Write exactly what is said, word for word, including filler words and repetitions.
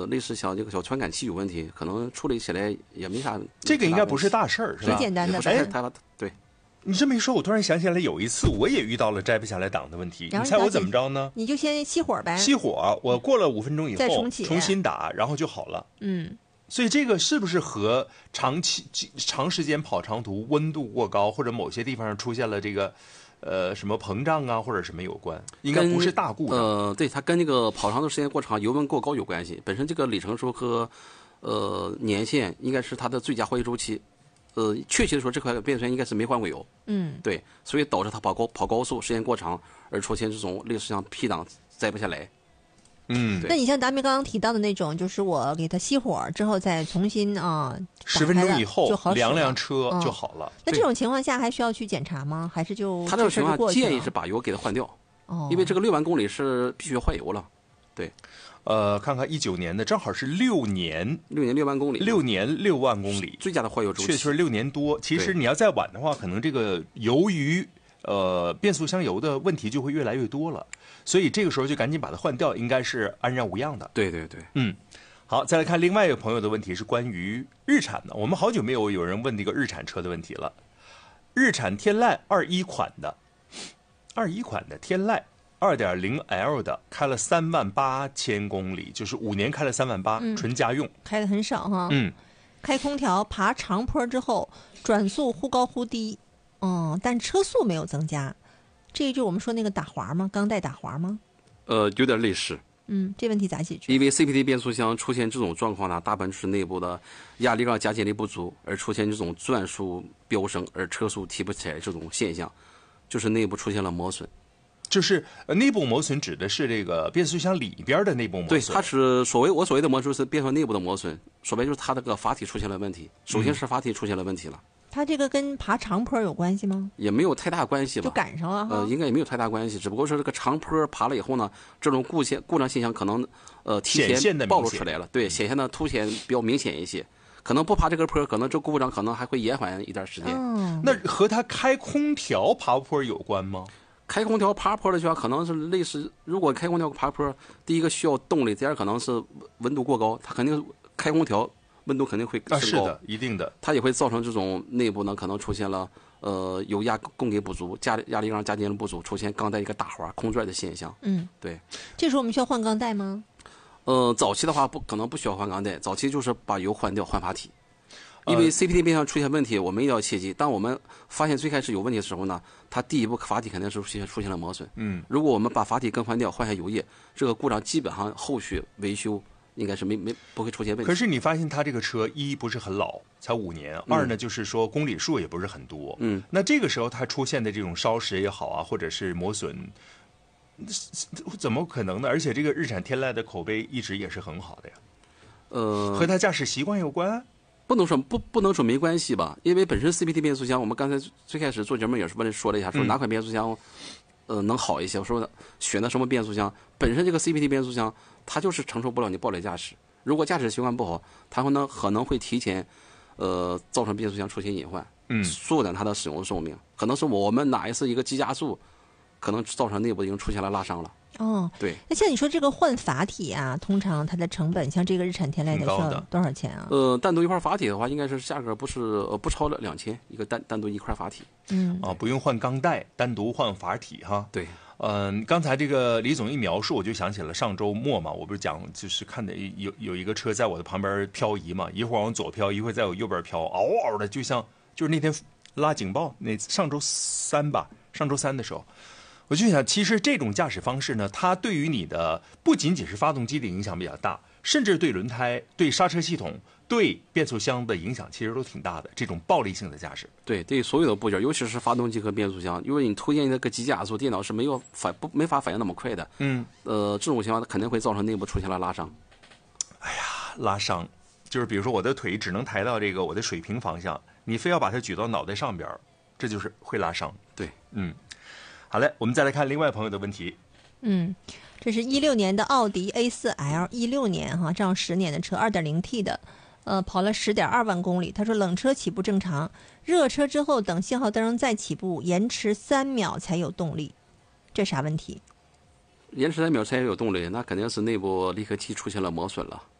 呃，类似像这个小传感器有问题，可能处理起来也没啥。 这个应该不是大事儿，是吧？ 挺简单的。 哎，他对。 你这么一说，我突然想起来，有一次我也遇到了摘不下来档的问题。你猜我怎么着呢？ 你就先熄火呗。 熄火，我过了五分钟以后再重启， 重新打，然后就好了。 嗯。 所以这个是不是和长期长时间跑长途、温度过高，或者某些地方上出现了这个，呃，什么膨胀啊，或者什么有关？应该不是大故障。 呃，对，它跟这个跑长的时间过长、油温过高有关系。本身这个里程数和呃年限应该是它的最佳活跃周期。呃，确切的说，这块变速箱应该是没换过油。 嗯， 对，所以导致它跑高跑高速时间过长，而出现这种类似像 P 档载不下来。 嗯， 那你像达明刚刚提到的那种，就是我给它熄火之后再重新啊， 十分钟以后凉凉车嗯、 就好了。 那这种情况下还需要去检查吗？还是就他这种情况建议是把油给它换掉， 哦， 因为这个六万公里是必须要换油了。对。 呃，看看一九年的，正好是六年， 六年六万公里， 六年六万公里， 最佳的活跃周期， 确实是六年多。其实你要再晚的话，可能这个由于呃变速箱油的问题就会越来越多了，所以这个时候就赶紧把它换掉，应该是安然无恙的。 对对对， 嗯，好，再来看另外一个朋友的问题是关于日产的，我们好久没有有人问这个日产车的问题了。日产天籁二一款的，二一款的天籁。二点零 L 的开了三万八千公里，就是五年开了三万八，纯家用， 开的很少哈。 嗯， 开空调爬长坡之后，转速忽高忽低，嗯，但车速没有增加，这个就我们说那个打滑吗？钢带打滑吗？ 呃，有点类似。 嗯，这问题咋解决？ 因为 C P T 变速箱出现这种状况呢，大部分是内部的压力杠加减力不足，而出现这种转速飙升而车速提不起来这种现象，就是内部出现了磨损。 就是内部磨损指的是这个变速箱里边的内部磨损。 对，它是所谓我所谓的磨损是变速箱内部的磨损，说白就是它这个阀体出现了问题。首先是阀体出现了问题了。 它这个跟爬长坡有关系吗？ 也没有太大关系吧， 就赶上了哈。 呃，应该也没有太大关系，只不过是这个长坡爬了以后呢，这种故现故障现象可能呃提前暴露出来了，对，显现的凸显比较明显一些。可能不爬这个坡，可能这故障可能还会延缓一段时间。 嗯， 那和它开空调爬坡有关吗？ 开空调爬坡的话，可能是类似，如果开空调爬坡，第一个需要动力，第二可能是温度过高，它肯定开空调温度肯定会升高， 啊，是的，一定的， 它也会造成这种内部呢可能出现了呃油压供给不足，加压力杠加减力不足，出现钢带一个打滑空转的现象。 嗯， 对。 这时候我们需要换钢带吗？ 呃，早期的话不可能不需要换钢带，早期就是把油换掉换阀体。因为 C P T 变速箱出现问题，我们一定要切记。当我们发现最开始有问题的时候呢，它第一步阀体肯定是出现出现了磨损。 嗯， 如果我们把阀体更换掉，换下油液，这个故障基本上后续维修应该是没没不会出现问题。 可是你发现它这个车一不是很老，才五年； 嗯、 二呢就是说公里数也不是很多。 嗯， 那这个时候它出现的这种烧蚀也好啊，或者是磨损，怎么可能呢？而且这个日产天籁的口碑一直也是很好的呀。 呃， 和它驾驶习惯有关。 不能说不不能说没关系吧，因为本身 C P T 变速箱，我们刚才最开始做节目也是问说了一下，说哪款变速箱，嗯、呃能好一些。我说选的什么变速箱，本身这个 C P T 变速箱它就是承受不了你暴力驾驶，如果驾驶习惯不好，它可能可能会提前，呃造成变速箱出现隐患， 嗯， 缩短它的使用寿命，可能是我们哪一次一个急加速，可能造成内部已经出现了拉伤了。 哦， 对。 那像你说这个换阀体啊，通常它的成本，像这个日产天籁的需要多少钱啊？ 呃，单独一块阀体的话，应该是价格不是呃不超了两千一个单单独一块阀体。 嗯， 啊，不用换钢带，单独换阀体哈。 对。 嗯、呃，刚才这个李总一描述，我就想起了上周末嘛，我不是讲就是看的有有一个车在我的旁边漂移嘛，一会儿往左飘，一会儿在我右边飘，嗷嗷的，就像就是那天拉警报，那上周三吧，上周三的时候。我就想，其实这种驾驶方式呢，它对于你的不仅仅是发动机的影响比较大，甚至对轮胎、对刹车系统、对变速箱的影响其实都挺大的。这种暴力性的驾驶， 对对所有的部件，尤其是发动机和变速箱，因为你突然那个急加速，电脑是没有反不没法反应那么快的。 嗯， 呃，这种情况肯定会造成内部出现了拉伤。 哎呀，拉伤就是比如说我的腿只能抬到这个我的水平方向，你非要把它举到脑袋上边，这就是会拉伤。 对， 嗯。好嘞，我们再来看另外朋友的问题。 嗯，这是一六年的奥迪 A 四 L， 一六年哈，这样十年的车， 二点零 T 的，呃，跑了十点二万公里。他说冷车起步正常，热车之后等信号灯再起步，延迟三秒才有动力，这啥问题？ 延迟三秒才有动力，那肯定是内部离合器出现了磨损了。